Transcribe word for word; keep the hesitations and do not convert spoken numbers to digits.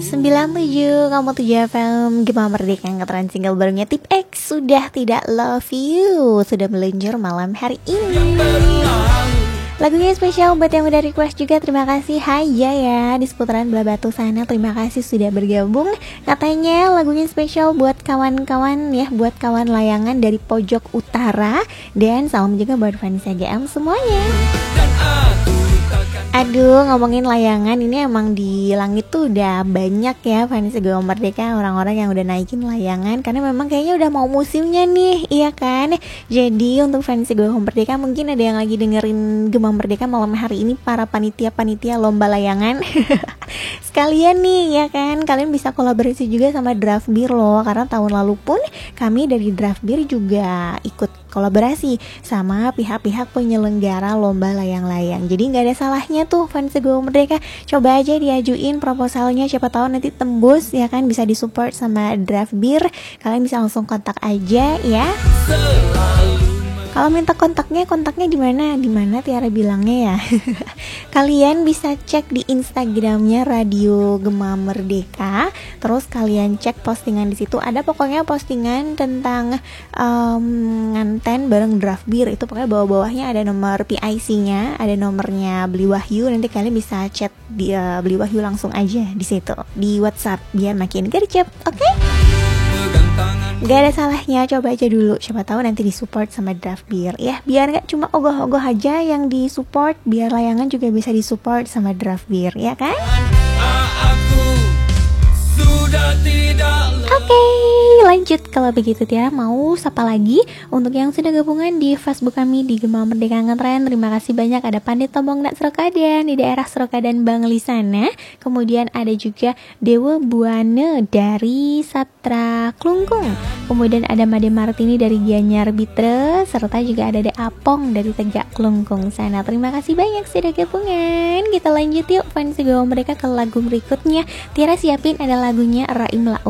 sembilan puluh tujuh koma tujuh F M Gemah Merdeka Angkatan single barunya Tip X Sudah Tidak Love You sudah meluncur malam hari ini. Lagunya spesial buat yang udah request juga. Terima kasih Haya ya di seputaran Belah Batu sana. Terima kasih sudah bergabung. Katanya lagunya spesial buat kawan-kawan ya, buat kawan layangan dari pojok utara. Dan salam juga buat Vanessa G M semuanya. Aduh, ngomongin layangan ini emang di langit tuh udah banyak ya Vanessa Gemah Merdeka, orang-orang yang udah naikin layangan karena memang kayaknya udah mau musimnya nih, iya kan? Jadi untuk Vanessa Gemah Merdeka mungkin ada yang lagi dengerin Gemah Merdeka malam hari ini, para panitia-panitia lomba layangan. Sekalian nih ya kan, kalian bisa kolaborasi juga sama Draft Beer loh, karena tahun lalu pun kami dari Draft Beer juga ikut kolaborasi sama pihak-pihak penyelenggara lomba layang-layang. Jadi nggak ada salahnya tuh fans Gemah Merdeka, coba aja diajuin proposalnya, siapa tahu nanti tembus ya kan, bisa disupport sama Draft Beer. Kalian bisa langsung kontak aja ya. Kalau minta kontaknya, kontaknya di mana? Di mana Tiara bilangnya ya? Kalian bisa cek di Instagramnya Radio Gemah Merdeka. Terus kalian cek postingan di situ. Ada pokoknya postingan tentang um, nganten bareng Draft Beer. Itu pokoknya bawah-bawahnya ada nomor P I C-nya, ada nomornya Beli Wahyu. Nanti kalian bisa chat di uh, Beli Wahyu langsung aja di situ di WhatsApp biar makin gercep. Oke? Okay? Gak ada salahnya, coba aja dulu, siapa tahu nanti disupport sama Draft Beer ya, biar gak cuma ogoh-ogoh aja yang disupport, biar layangan juga bisa disupport sama Draft Beer ya kan. Oke, okay, lanjut kalau begitu Tiara mau sapa lagi untuk yang sudah gabungan di Facebook kami di Gemah Merdeka Ngetren. Terima kasih banyak, ada Pandit Tombong Nak Serokadan di daerah Serokadan Bangli sana. Kemudian ada juga Dewa Buana dari Satra Klungkung. Kemudian ada Made Martini dari Gianyar Bitre, serta juga ada De Apong dari Tegak Klungkung sana. Terima kasih banyak sudah gabungan. Kita lanjut yuk fans Gemah Merdeka ke lagu berikutnya. Tiara siapin ada lagunya Raim Lau